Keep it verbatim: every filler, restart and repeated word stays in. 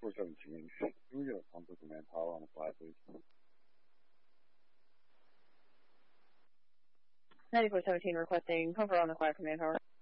ninety-four seventeen, can we get a pump with the manpower on the fly, please? ninety-four seventeen requesting cover on the fly for manpower.